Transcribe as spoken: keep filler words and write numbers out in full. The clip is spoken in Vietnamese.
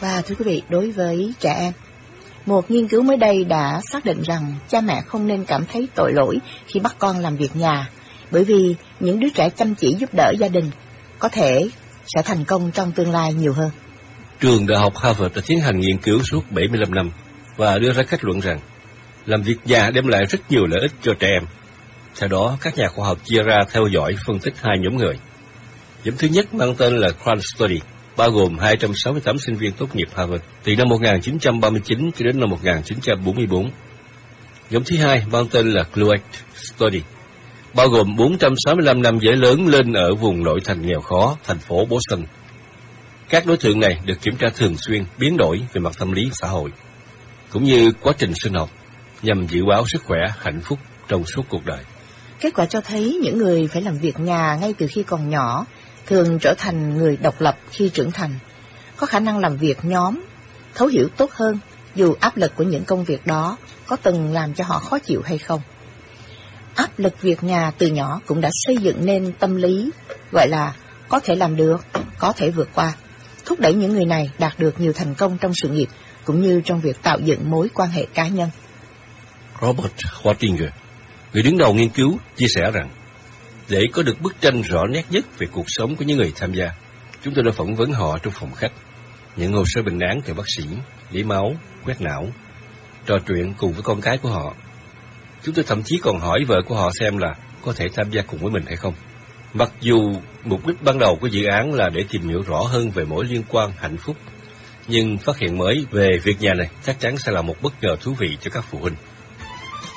Và thưa quý vị, đối với trẻ em, một nghiên cứu mới đây đã xác định rằng cha mẹ không nên cảm thấy tội lỗi khi bắt con làm việc nhà, bởi vì những đứa trẻ chăm chỉ giúp đỡ gia đình có thể sẽ thành công trong tương lai nhiều hơn. Trường Đại học Harvard đã tiến hành nghiên cứu suốt bảy mươi lăm năm và đưa ra kết luận rằng làm việc nhà đem lại rất nhiều lợi ích cho trẻ em. Theo đó, các nhà khoa học chia ra theo dõi phân tích hai nhóm người. Nhóm thứ nhất mang tên là Crunch Study, bao gồm hai trăm sáu mươi tám sinh viên tốt nghiệp Harvard từ năm một nghìn chín trăm ba mươi chín cho đến năm một nghìn chín trăm bốn mươi tư. Nhóm thứ hai mang tên là Cloet Study, bao gồm bốn trăm sáu mươi lăm nam giới lớn lên ở vùng nội thành nghèo khó, thành phố Boston. Các đối tượng này được kiểm tra thường xuyên biến đổi về mặt tâm lý xã hội, cũng như quá trình sinh học, nhằm dự báo sức khỏe, hạnh phúc trong suốt cuộc đời. Kết quả cho thấy những người phải làm việc nhà ngay từ khi còn nhỏ thường trở thành người độc lập khi trưởng thành, có khả năng làm việc nhóm, thấu hiểu tốt hơn dù áp lực của những công việc đó có từng làm cho họ khó chịu hay không. Áp lực việc nhà từ nhỏ cũng đã xây dựng nên tâm lý gọi là có thể làm được, có thể vượt qua, thúc đẩy những người này đạt được nhiều thành công trong sự nghiệp cũng như trong việc tạo dựng mối quan hệ cá nhân. Robert Wattinger, người đứng đầu nghiên cứu, chia sẻ rằng để có được bức tranh rõ nét nhất về cuộc sống của những người tham gia, chúng tôi đã phỏng vấn họ trong phòng khách, nhận hồ sơ bệnh án từ bác sĩ, lấy máu, quét não, trò chuyện cùng với con cái của họ. Chúng tôi thậm chí còn hỏi vợ của họ xem là có thể tham gia cùng với mình hay không. Mặc dù mục đích ban đầu của dự án là để tìm hiểu rõ hơn về mối liên quan hạnh phúc, nhưng phát hiện mới về việc nhà này chắc chắn sẽ là một bất ngờ thú vị cho các phụ huynh.